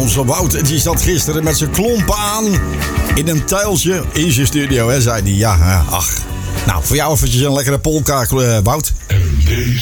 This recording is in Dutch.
onze Wout, die zat gisteren met zijn klompen aan in een tuiltje in zijn studio, hè, zei hij. Ja, ach. Nou, voor jou eventjes een lekkere polka, Wout.